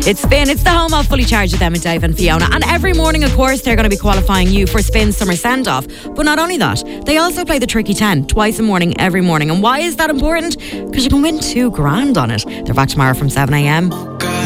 It's Spin. It's the home of Fully Charged with Emma, Dave and Fiona. And every morning, of course, they're going to be qualifying you for Spin's summer send-off. But not only that, they also play the Tricky 10 twice a morning, every morning. And why is that important? Because you can win $2,000 on it. They're back tomorrow from 7 a.m.